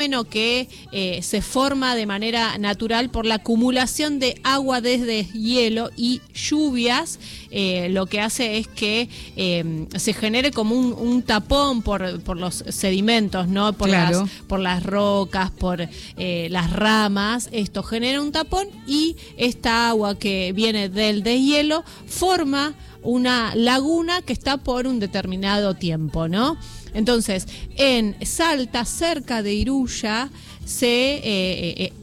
que se forma de manera natural por la acumulación de agua desde hielo y lluvias. Lo que hace es que se genere como un tapón por los sedimentos, ¿no? Por las rocas, por las ramas. Esto genera un tapón y esta agua que viene del deshielo forma una laguna que está por un determinado tiempo, ¿no? Entonces, en Salta, cerca de Iruya, se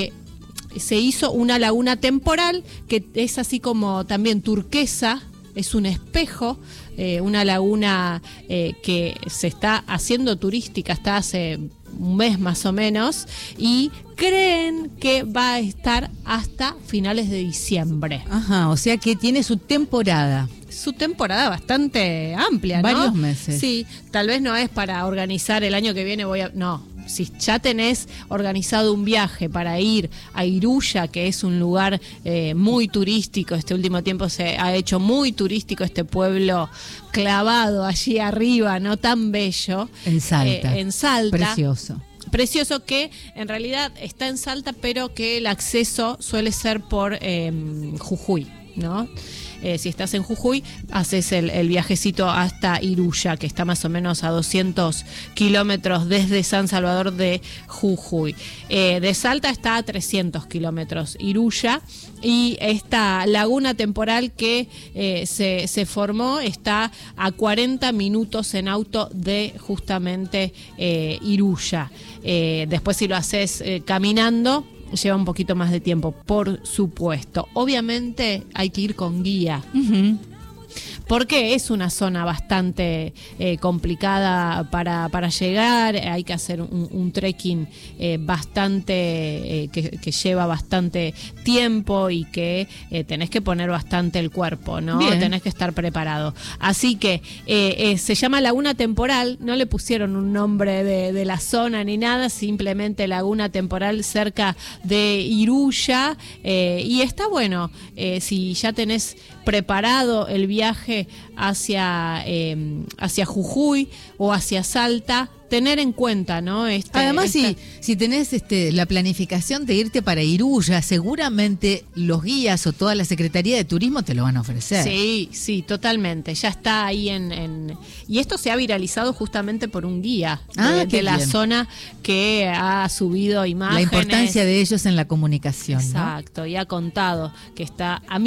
hizo una laguna temporal que es así como también turquesa, es un espejo, una laguna que se está haciendo turística hasta hace un mes más o menos, y creen que va a estar hasta finales de diciembre. Ajá, o sea que tiene su temporada. Su temporada bastante amplia, ¿no? Varios meses. Sí, tal vez no es para organizar el año que viene, no. Si ya tenés organizado un viaje para ir a Iruya, que es un lugar muy turístico, este último tiempo se ha hecho muy turístico este pueblo clavado allí arriba, no tan bello. En Salta. En Salta. Precioso, que en realidad está en Salta, pero que el acceso suele ser por Jujuy, ¿no? Si estás en Jujuy, haces el viajecito hasta Iruya, que está más o menos a 200 kilómetros desde San Salvador de Jujuy. De Salta está a 300 kilómetros Iruya, y esta laguna temporal que se formó está a 40 minutos en auto de justamente Iruya. Después, si lo haces caminando, lleva un poquito más de tiempo, por supuesto. Obviamente hay que ir con guía. Uh-huh. Porque es una zona bastante complicada para llegar. Hay que hacer un trekking bastante que lleva bastante tiempo, y que tenés que poner bastante el cuerpo, ¿no? Bien. Tenés que estar preparado. Así que se llama Laguna Temporal. No le pusieron un nombre de la zona ni nada, simplemente Laguna Temporal cerca de Iruya. Y está bueno, si ya tenés preparado el viaje hacia Jujuy o hacia Salta, tener en cuenta, ¿no? Además, si tenés la planificación de irte para Iruya, seguramente los guías o toda la Secretaría de Turismo te lo van a ofrecer. Sí, totalmente. Ya está ahí y esto se ha viralizado justamente por un guía de la zona que ha subido imágenes. La importancia de ellos en la comunicación. Exacto, ¿no? Y ha contado que está a